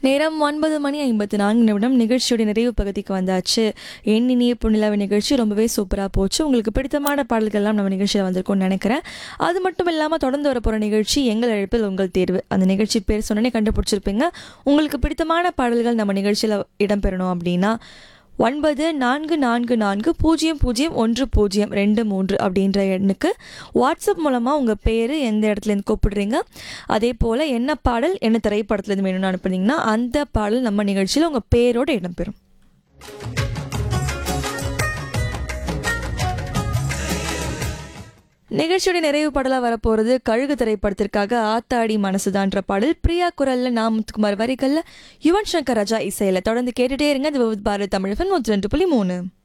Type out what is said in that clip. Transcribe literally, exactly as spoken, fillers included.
நேரம் ஒன்பது மணி ஐம்பத்தி நான்கு நிமிடம். நிகழ்ச்சியோட நிறைவு பகுதிக்கு வந்தாச்சு. என் இனிய பொன்னிலாவை நிகழ்ச்சி ரொம்பவே சூப்பராக போச்சு. உங்களுக்கு பிடித்தமான பாடல்கள்லாம் நம்ம நிகழ்ச்சியில் வந்திருக்கும்னு நினைக்கிறேன். அது மட்டும் இல்லாமல் தொடர்ந்து வர போகிற நிகழ்ச்சி எங்கள் அழைப்பில் உங்கள் தேர்வு. அந்த நிகழ்ச்சி பேர் சொன்னோன்னே கண்டுபிடிச்சிருப்பீங்க. உங்களுக்கு பிடித்தமான பாடல்கள் நம்ம நிகழ்ச்சியில் இடம்பெறணும் அப்படின்னா ஒன்பது நான்கு நான்கு நான்கு பூஜ்ஜியம் பூஜ்ஜியம் ஒன்று பூஜ்ஜியம் ரெண்டு மூன்று அப்படின்ற எண்ணுக்கு வாட்ஸ்அப் மூலமாக உங்கள் பேர் எந்த இடத்துலேருந்து கூப்பிடுறீங்க, அதே போல் என்ன பாடல் என்ன திரைப்படத்துலேருந்து வேணும்னு அனுப்புனீங்கன்னா அந்த பாடல் நம்ம நிகழ்ச்சியில் உங்கள் பேரோடு இடம்பெறும். நிகழ்ச்சியோட நிறைவு பாடலாக வரப்போகிறது கழுகு திரைப்படத்திற்காக ஆத்தாடி மனசுதான்ற பாடல். பிரியா குரல்ல நா முத்துக்குமார் வரிகளில் யுவன் சங்கர் ராஜா இசையில். தொடர்ந்து கேட்டுகிட்டே இருங்க. இது பாரத் தமிழ் எஃப்எம் நூற்றி ரெண்டு புள்ளி மூணு.